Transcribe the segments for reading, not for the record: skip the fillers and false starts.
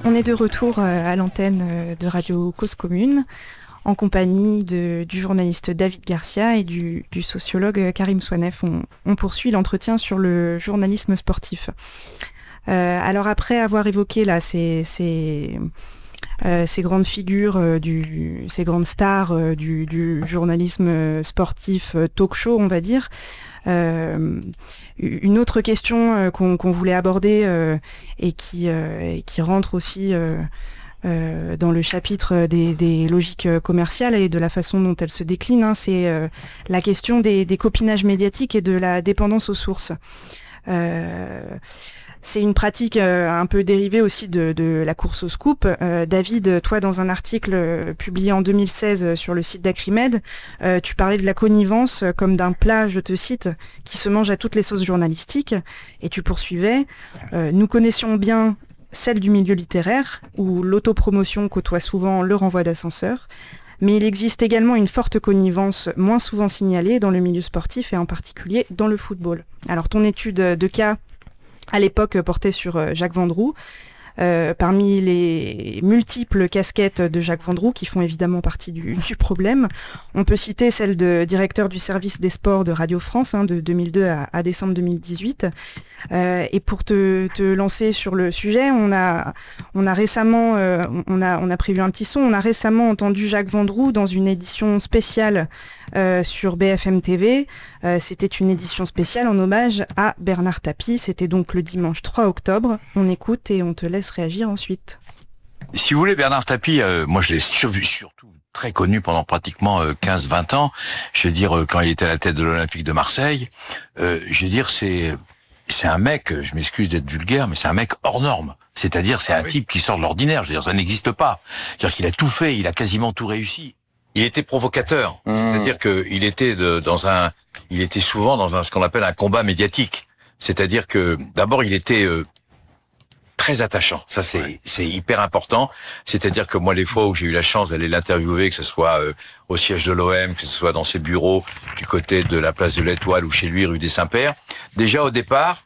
On est de retour à l'antenne de Radio Cause Commune, en compagnie du journaliste David Garcia et du sociologue Karim Souanef. On poursuit l'entretien sur le journalisme sportif. Alors après avoir évoqué là ces grandes figures, ces grandes stars du journalisme sportif talk-show, on va dire, une autre question qu'on voulait aborder et qui rentre aussi dans le chapitre des logiques commerciales et de la façon dont elles se déclinent, c'est la question des copinages médiatiques et de la dépendance aux sources. C'est une pratique un peu dérivée aussi de la course au scoop. David, toi, dans un article publié en 2016 sur le site d'Acrimed, tu parlais de la connivence comme d'un plat, je te cite, qui se mange à toutes les sauces journalistiques. Et tu poursuivais, nous connaissions bien celle du milieu littéraire, où l'autopromotion côtoie souvent le renvoi d'ascenseur. Mais il existe également une forte connivence moins souvent signalée dans le milieu sportif et en particulier dans le football. Alors, ton étude de cas à l'époque portait sur Jacques Vendroux. Parmi les multiples casquettes de Jacques Vendroux, qui font évidemment partie du problème, on peut citer celle de directeur du service des sports de Radio France de 2002 à décembre 2018. Et pour te lancer sur le sujet, on a récemment, on a prévu un petit son, on a récemment entendu Jacques Vendroux dans une édition spéciale sur BFM TV. C'était une édition spéciale en hommage à Bernard Tapie. C'était donc le dimanche 3 octobre. On écoute et on te laisse réagir ensuite. Si vous voulez, Bernard Tapie, moi je l'ai surtout très connu pendant pratiquement 15-20 ans. Je veux dire, quand il était à la tête de l'Olympique de Marseille, je veux dire, c'est un mec, je m'excuse d'être vulgaire, mais c'est un mec hors norme. C'est-à-dire, c'est un type qui sort de l'ordinaire. Je veux dire, ça n'existe pas. C'est-à-dire qu'il a tout fait, il a quasiment tout réussi. Il était provocateur. C'est-à-dire qu'il était il était souvent dans ce qu'on appelle un combat médiatique. C'est-à-dire que, d'abord, il était très attachant. Ça, c'est hyper important. C'est-à-dire que moi, les fois où j'ai eu la chance d'aller l'interviewer, que ce soit au siège de l'OM, que ce soit dans ses bureaux du côté de la place de l'Étoile ou chez lui, rue des Saints-Pères, déjà au départ,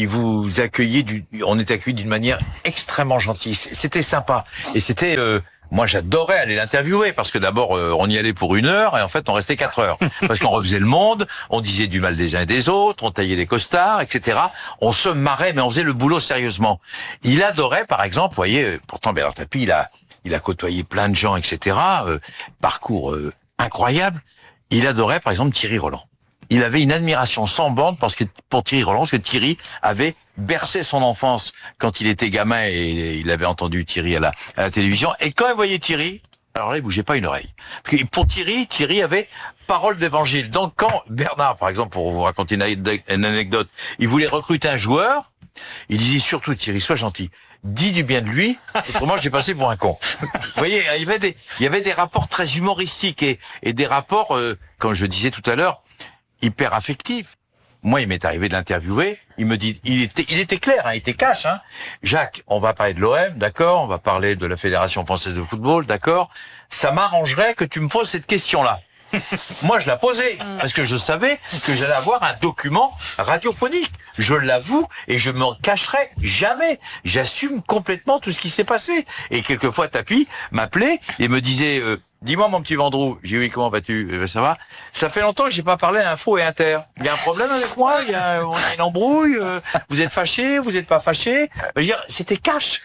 on était accueillis d'une manière extrêmement gentille. C'était sympa. Et c'était... moi, j'adorais aller l'interviewer parce que d'abord, on y allait pour 1 heure et en fait, on restait 4 heures. Parce qu'on refaisait le monde, on disait du mal des uns et des autres, on taillait des costards, etc. On se marrait, mais on faisait le boulot sérieusement. Il adorait, par exemple, vous voyez, pourtant Bernard Tapie, il a côtoyé plein de gens, etc. Parcours incroyable. Il adorait, par exemple, Thierry Roland. Il avait une admiration sans borne pour Thierry Roland, parce que Thierry avait bercé son enfance quand il était gamin et il avait entendu Thierry à la télévision. Et quand il voyait Thierry, alors là, il bougeait pas une oreille. Parce que pour Thierry avait parole d'évangile. Donc quand Bernard, par exemple, pour vous raconter une anecdote, il voulait recruter un joueur, il disait surtout Thierry, sois gentil. Dis du bien de lui, autrement j'ai passé pour un con. Vous voyez, il y avait des rapports très humoristiques et des rapports, comme je disais tout à l'heure, hyper affectif. Moi, il m'est arrivé de l'interviewer. Il me dit, il était clair, il était cash. Jacques, on va parler de l'OM, d'accord. On va parler de la Fédération française de football, d'accord. Ça m'arrangerait que tu me poses cette question-là. Moi, je la posais parce que je savais que j'allais avoir un document radiophonique. Je l'avoue et je m'en cacherai jamais. J'assume complètement tout ce qui s'est passé. Et quelquefois, Tapie m'appelait et me disait. Dis-moi mon petit Vendroux, j'ai dit oui, comment vas-tu? Ça va? Ça fait longtemps que j'ai pas parlé à Info et Inter. Il y a un problème avec moi? On a une embrouille? Vous êtes fâché? Vous êtes pas fâché? Je veux dire, c'était cash.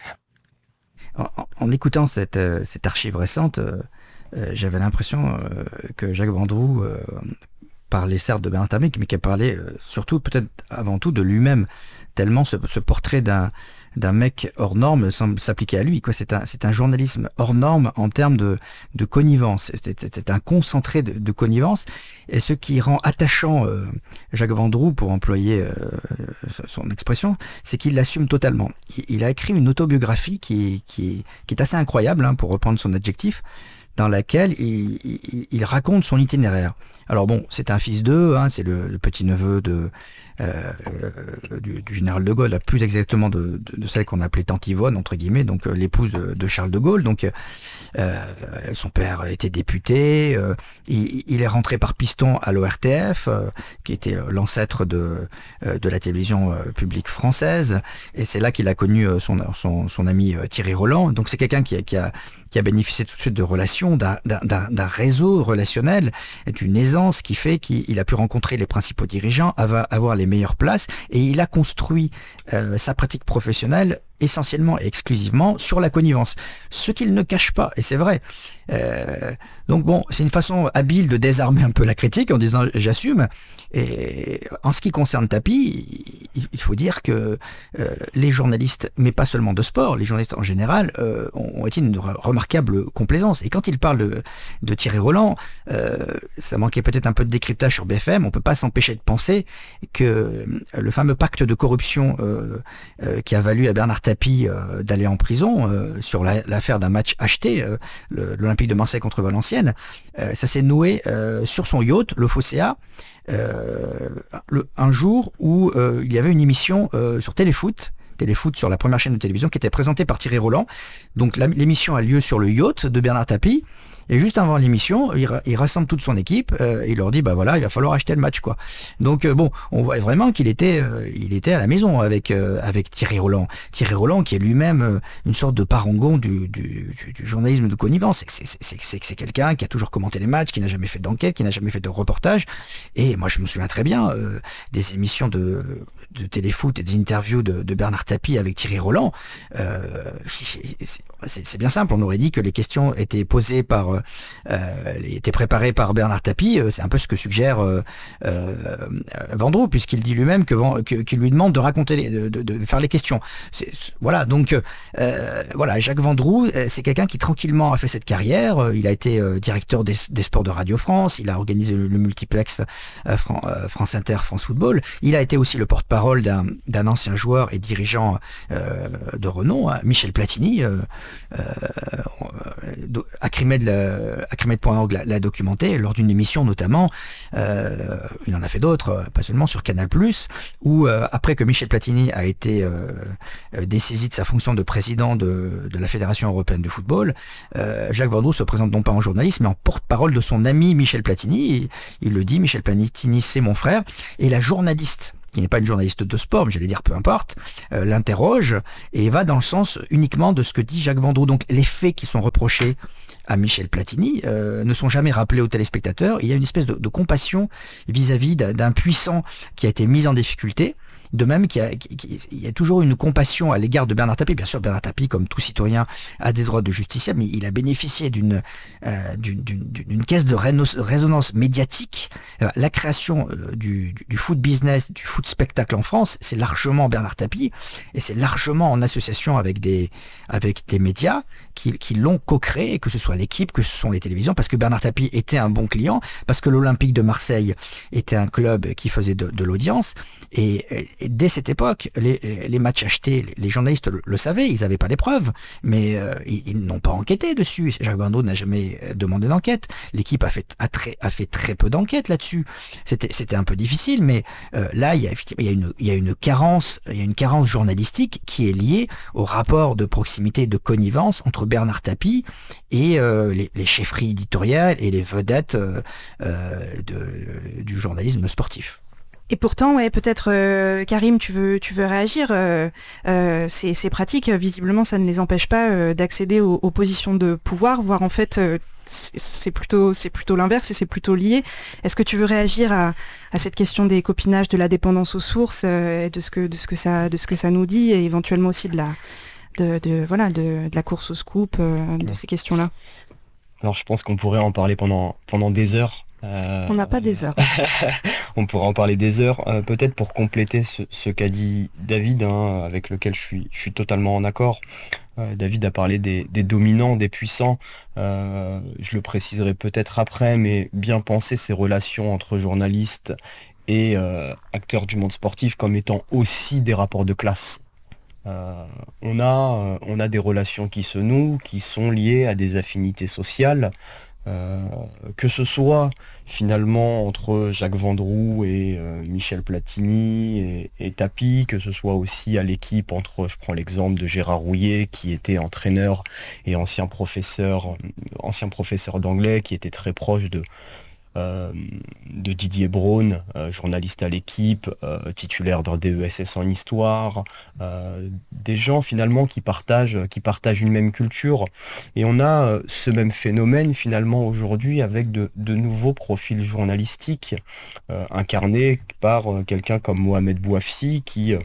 En écoutant cette archive récente, j'avais l'impression que Jacques Vendroux parlait certes de Bernard Tapie, mais qu'il parlait surtout, peut-être avant tout, de lui-même. Tellement ce portrait d'un mec hors norme semble s'appliquer à lui, quoi. C'est un journalisme hors norme en termes de connivence. C'est un concentré de connivence. Et ce qui rend attachant Jacques Vendroux, pour employer son expression, c'est qu'il l'assume totalement. Il a écrit une autobiographie qui est assez incroyable, pour reprendre son adjectif, dans laquelle il raconte son itinéraire. Alors bon, c'est un fils d'eux, c'est le petit-neveu du général de Gaulle, plus exactement de celle qu'on appelait Tante Yvonne, entre guillemets, donc l'épouse de Charles de Gaulle. Donc son père était député, il est rentré par piston à l'ORTF, qui était l'ancêtre de la télévision publique française, et c'est là qu'il a connu son ami Thierry Roland. Donc c'est quelqu'un qui a bénéficié tout de suite de relations, d'un réseau relationnel, d'une aisance qui fait qu'il a pu rencontrer les principaux dirigeants, avoir les meilleures places, et il a construit sa pratique professionnelle essentiellement et exclusivement sur la connivence. Ce qu'il ne cache pas, et c'est vrai. Donc bon, c'est une façon habile de désarmer un peu la critique en disant j'assume. Et en ce qui concerne Tapie, il faut dire que les journalistes, mais pas seulement de sport, les journalistes en général, ont été une remarquable complaisance. Et quand il parle de Thierry Roland, ça manquait peut-être un peu de décryptage sur BFM, on peut pas s'empêcher de penser que le fameux pacte de corruption qui a valu à Bernard Tapie d'aller en prison sur l'affaire d'un match acheté, l'Olympique de Marseille contre Valenciennes, ça s'est noué sur son yacht, le Phocéa, un jour où il y avait une émission sur Téléfoot sur la première chaîne de télévision qui était présentée par Thierry Roland. Donc l'émission a lieu sur le yacht de Bernard Tapie. Et juste avant l'émission, il rassemble toute son équipe, il leur dit bah voilà, il va falloir acheter le match quoi. Donc bon, on voit vraiment qu'il était à la maison avec Thierry Roland. Thierry Roland qui est lui-même une sorte de parangon du journalisme de connivence. C'est quelqu'un qui a toujours commenté les matchs, qui n'a jamais fait d'enquête, qui n'a jamais fait de reportage. Et moi je me souviens très bien des émissions de téléfoot et des interviews de Bernard Tapie avec Thierry Roland. C'est bien simple, on aurait dit que les questions étaient posées étaient préparées par Bernard Tapie, c'est un peu ce que suggère Vendroux, puisqu'il dit lui-même qu'il lui demande de raconter, de faire les questions. Voilà, donc voilà, Jacques Vendroux, c'est quelqu'un qui tranquillement a fait cette carrière. Il a été directeur des sports de Radio France, il a organisé le multiplex France Inter, France Football. Il a été aussi le porte-parole d'un ancien joueur et dirigeant de renom, Michel Platini. Acrimed.org l'a documenté lors d'une émission notamment, il en a fait d'autres, pas seulement sur Canal+, où après que Michel Platini a été dessaisi de sa fonction de président de la Fédération Européenne de Football, Jacques Vendroux se présente non pas en journaliste mais en porte-parole de son ami Michel Platini. Il le dit, Michel Platini c'est mon frère, et la journaliste, qui n'est pas une journaliste de sport, mais j'allais dire peu importe, l'interroge et va dans le sens uniquement de ce que dit Jacques Vendroux. Donc les faits qui sont reprochés à Michel Platini ne sont jamais rappelés aux téléspectateurs. Il y a une espèce de compassion vis-à-vis d'un puissant qui a été mis en difficulté. De même qu'il y a toujours une compassion à l'égard de Bernard Tapie. Bien sûr, Bernard Tapie, comme tout citoyen, a des droits de justiciable, mais il a bénéficié d'une caisse de résonance médiatique. La création du foot business, du foot spectacle en France, c'est largement Bernard Tapie, et c'est largement en association avec des médias qui l'ont co-créé, que ce soit l'équipe, que ce sont les télévisions, parce que Bernard Tapie était un bon client, parce que l'Olympique de Marseille était un club qui faisait de l'audience, et dès cette époque, les matchs achetés, les journalistes le savaient, ils n'avaient pas les preuves, mais ils n'ont pas enquêté dessus. Jacques Vendroux n'a jamais demandé d'enquête. L'équipe a fait très peu d'enquêtes là-dessus. C'était un peu difficile, mais là, il y a une carence journalistique qui est liée au rapport de proximité, de connivence entre Bernard Tapie et les chefferies éditoriales et les vedettes du journalisme sportif. Et pourtant, ouais, peut-être, Karim, tu veux réagir. Ces pratiques, visiblement, ça ne les empêche pas d'accéder aux positions de pouvoir, voire en fait, c'est plutôt l'inverse et c'est plutôt lié. Est-ce que tu veux réagir à cette question des copinages, de la dépendance aux sources, et de ce que ça nous dit, et éventuellement aussi de la course au scoop, de ces questions-là? Alors, je pense qu'on pourrait en parler pendant des heures. On n'a pas des heures. On pourrait en parler des heures. Peut-être pour compléter ce qu'a dit David, avec lequel je suis totalement en accord. David a parlé des dominants, des puissants. Je le préciserai peut-être après, mais bien penser ces relations entre journalistes et acteurs du monde sportif comme étant aussi des rapports de classe. On a des relations qui se nouent, qui sont liées à des affinités sociales, que ce soit finalement entre Jacques Vendroux et Michel Platini et Tapi, que ce soit aussi à l'équipe entre, je prends l'exemple de Gérard Rouillet qui était entraîneur et ancien professeur d'anglais, qui était très proche de Didier Braun, journaliste à l'équipe, titulaire d'un DESS en histoire, des gens finalement qui partagent une même culture. Et on a ce même phénomène finalement aujourd'hui avec de nouveaux profils journalistiques incarnés par quelqu'un comme Mohamed Bouafi qui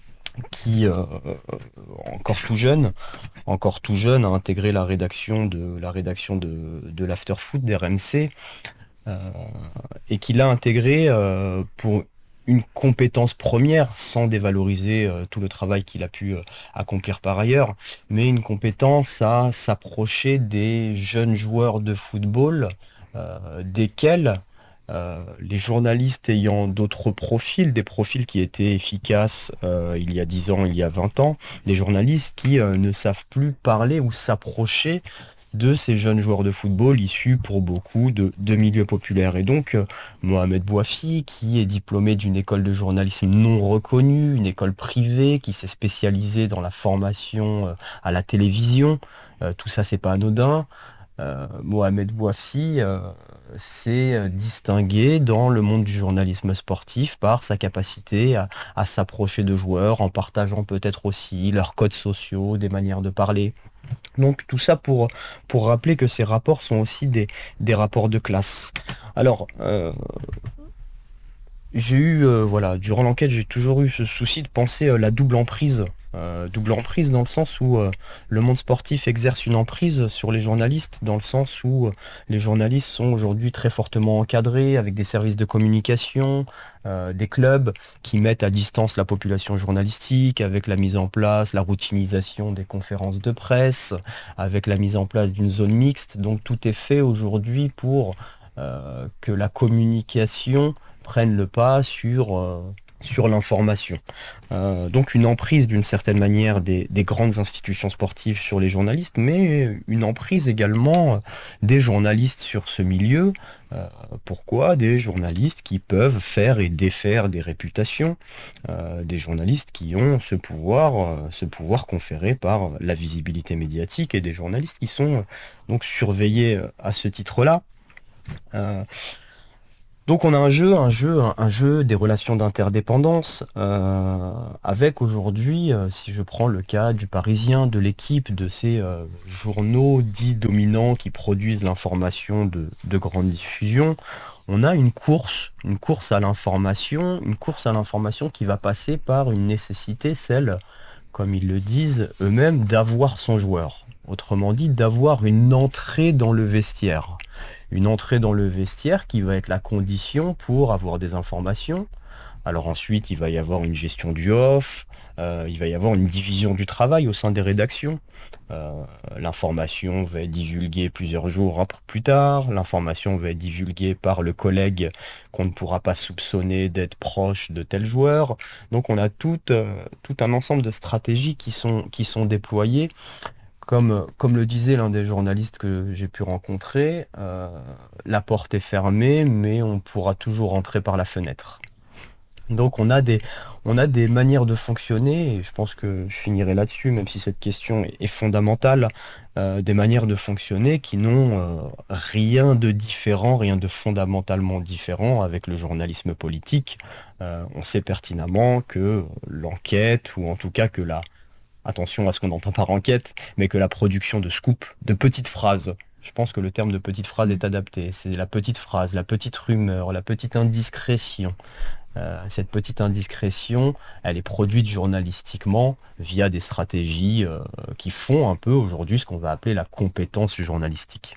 encore tout jeune a intégré la rédaction de l'Afterfoot d'RMC, et qu'il a intégré pour une compétence première, sans dévaloriser tout le travail qu'il a pu accomplir par ailleurs, mais une compétence à s'approcher des jeunes joueurs de football, desquels les journalistes ayant d'autres profils, des profils qui étaient efficaces il y a 10 ans, il y a 20 ans, des journalistes qui ne savent plus parler ou s'approcher de ces jeunes joueurs de football issus pour beaucoup de milieux populaires. Et donc, Mohamed Bouafi, qui est diplômé d'une école de journalisme non reconnue, une école privée, qui s'est spécialisée dans la formation à la télévision, tout ça, c'est pas anodin. Mohamed Bouafi s'est distingué dans le monde du journalisme sportif par sa capacité à s'approcher de joueurs en partageant peut-être aussi leurs codes sociaux, des manières de parler. Donc tout ça pour rappeler que ces rapports sont aussi des rapports de classe. Alors, j'ai eu, durant l'enquête, j'ai toujours eu ce souci de penser la double emprise. Double emprise dans le sens où le monde sportif exerce une emprise sur les journalistes, dans le sens où les journalistes sont aujourd'hui très fortement encadrés avec des services de communication, des clubs qui mettent à distance la population journalistique avec la mise en place, la routinisation des conférences de presse, avec la mise en place d'une zone mixte. Donc tout est fait aujourd'hui pour que la communication prenne le pas sur l'information. Donc une emprise d'une certaine manière des grandes institutions sportives sur les journalistes, mais une emprise également des journalistes sur ce milieu. Pourquoi? Des journalistes qui peuvent faire et défaire des réputations, des journalistes qui ont ce pouvoir conféré par la visibilité médiatique, et des journalistes qui sont donc surveillés à ce titre-là. Donc on a un jeu des relations d'interdépendance, avec aujourd'hui, si je prends le cas du Parisien, de l'Équipe, de ces journaux dits dominants qui produisent l'information de grande diffusion, on a une course à l'information, qui va passer par une nécessité, celle, comme ils le disent eux-mêmes, d'avoir son joueur. Autrement dit, d'avoir une entrée dans le vestiaire. Une entrée dans le vestiaire qui va être la condition pour avoir des informations. Alors ensuite, il va y avoir une gestion du off, il va y avoir une division du travail au sein des rédactions. L'information va être divulguée plusieurs jours plus tard, l'information va être divulguée par le collègue qu'on ne pourra pas soupçonner d'être proche de tel joueur. Donc on a tout un ensemble de stratégies qui sont déployées. Comme le disait l'un des journalistes que j'ai pu rencontrer, la porte est fermée, mais on pourra toujours entrer par la fenêtre. Donc on a des manières de fonctionner, et je pense que je finirai là-dessus, même si cette question est fondamentale, des manières de fonctionner qui n'ont rien de différent, rien de fondamentalement différent avec le journalisme politique. On sait pertinemment que l'enquête, ou en tout cas que attention à ce qu'on entend par enquête, mais que la production de scoop, de petites phrases, je pense que le terme de petite phrase est adapté, c'est la petite phrase, la petite rumeur, la petite indiscrétion. Cette petite indiscrétion, elle est produite journalistiquement via des stratégies qui font un peu aujourd'hui ce qu'on va appeler la compétence journalistique.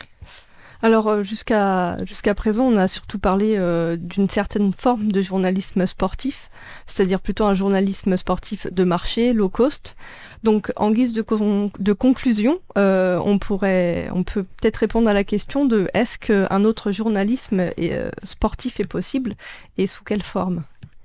Alors jusqu'à présent, on a surtout parlé d'une certaine forme de journalisme sportif, c'est-à-dire plutôt un journalisme sportif de marché, low cost. Donc en guise de conclusion, on peut peut-être répondre à la question de est-ce qu'un autre journalisme sportif est possible, et sous quelle forme?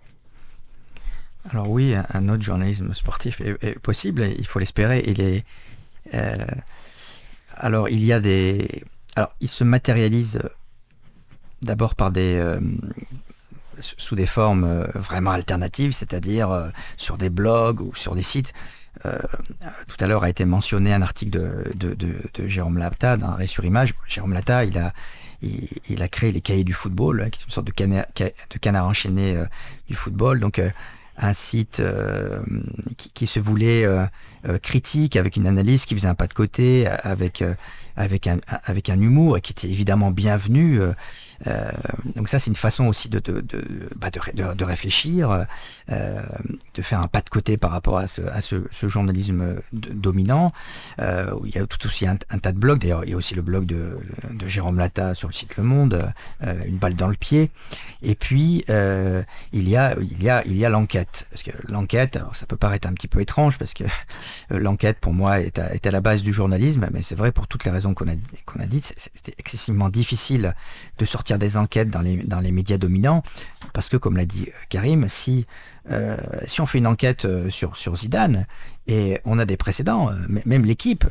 Alors oui, un autre journalisme sportif est possible, il faut l'espérer. Alors il y a Alors, il se matérialise d'abord par sous des formes vraiment alternatives, c'est-à-dire sur des blogs ou sur des sites. Tout à l'heure a été mentionné un article de Jérôme Latta d'un Arrêt sur Image. Jérôme Latta, il a créé les Cahiers du football, qui est une sorte de canard enchaîné du football. Donc un site qui se voulait critique, avec une analyse qui faisait un pas de côté, avec un humour, et qui était évidemment bienvenu. Donc ça, c'est une façon aussi de réfléchir, de faire un pas de côté par rapport à ce journalisme dominant. Où il y a tout aussi un tas de blogs. D'ailleurs, il y a aussi le blog de Jérôme Latta sur le site Le Monde, une balle dans le pied. Et puis il y a l'enquête. Parce que l'enquête, alors ça peut paraître un petit peu étrange, parce que l'enquête pour moi est à la base du journalisme, mais c'est vrai pour toutes les raisons qu'on a dites. C'était excessivement difficile de sortir des enquêtes dans les médias dominants, parce que, comme l'a dit Karim, si on fait une enquête sur Zidane, et on a des précédents, même l'équipe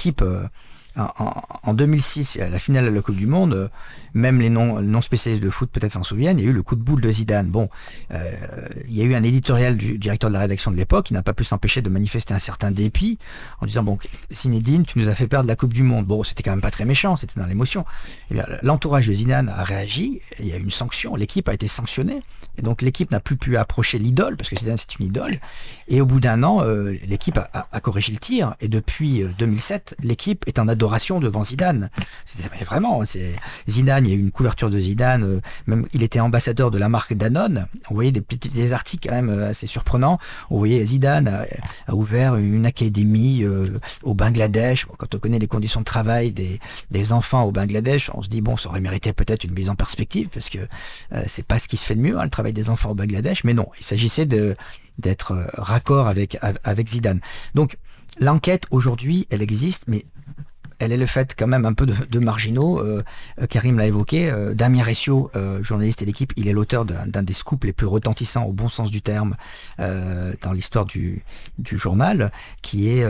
en 2006, à la finale de la Coupe du Monde, même les non spécialistes de foot peut-être s'en souviennent, il y a eu le coup de boule de Zidane. Bon, il y a eu un éditorial du directeur de la rédaction de l'époque qui n'a pas pu s'empêcher de manifester un certain dépit en disant, bon, Zinedine, tu nous as fait perdre la Coupe du Monde. Bon, c'était quand même pas très méchant, c'était dans l'émotion. Eh bien, l'entourage de Zidane a réagi, il y a eu une sanction, l'équipe a été sanctionnée, et donc l'équipe n'a plus pu approcher l'idole, parce que Zidane c'est une idole, et au bout d'un an, l'équipe a corrigé le tir, et depuis 2007, l'équipe est en adoration devant Zidane. Vraiment, Zidane, il y a eu une couverture de Zidane, même il était ambassadeur de la marque Danone. On voyait des articles quand même assez surprenants. On voyait Zidane a ouvert une académie au Bangladesh. Bon, quand on connaît les conditions de travail des enfants au Bangladesh, on se dit, bon, ça aurait mérité peut-être une mise en perspective, parce que c'est pas ce qui se fait de mieux, le travail des enfants au Bangladesh. Mais non, il s'agissait d'être raccord avec Zidane. Donc l'enquête aujourd'hui, elle existe, mais elle est le fait quand même un peu de marginaux. Karim l'a évoqué, Damien Rescio, journaliste et l'équipe, il est l'auteur d'un des scoops les plus retentissants au bon sens du terme dans l'histoire du journal, qui est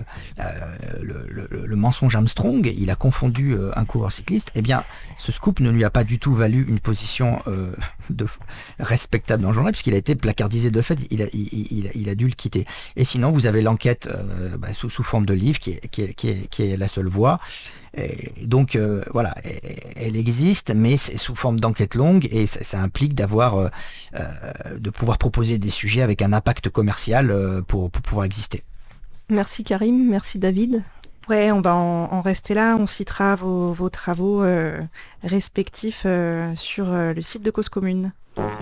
le mensonge Armstrong. Il a confondu un coureur cycliste. Eh bien, ce scoop ne lui a pas du tout valu une position respectable dans le journal, puisqu'il a été placardisé de fait, il a dû le quitter. Et sinon, vous avez l'enquête sous forme de livre, qui est la seule voie. Et donc voilà, elle existe, mais c'est sous forme d'enquête longue, et ça implique de pouvoir proposer des sujets avec un impact commercial pour pouvoir exister. Merci Karim, merci David. Ouais, on va en rester là. On citera vos travaux respectifs sur le site de Cause Commune.